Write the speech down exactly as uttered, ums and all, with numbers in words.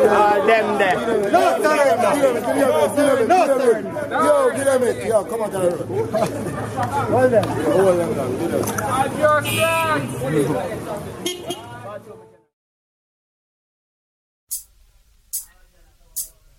Uh, them there. No, sir. No, sir. Yo, get them it. Yo, come on, tell her. Hold them. Hold them. Hold them.